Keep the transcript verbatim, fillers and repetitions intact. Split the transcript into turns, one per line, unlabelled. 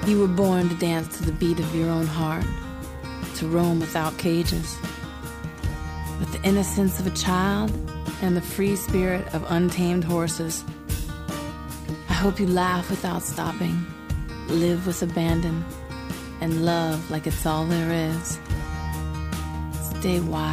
You were born to dance to the beat of your own heart, to roam without cages. With the innocence of a child and the free spirit of untamed horses, I hope you laugh without stopping, live with abandon, and love like it's all there is. Stay wild.